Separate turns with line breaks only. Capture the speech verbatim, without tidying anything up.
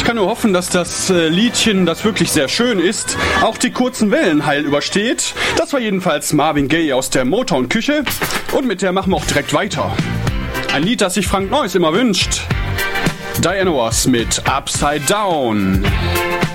kann nur hoffen, dass das äh, Liedchen, das wirklich sehr schön ist, auch die kurzen Wellen heil übersteht. Das war jedenfalls Marvin Gaye aus der Motown-Küche. Und mit der machen wir auch direkt weiter. Ein Lied, das sich Frank Neuss immer wünscht. Diana Ross mit Upside Down.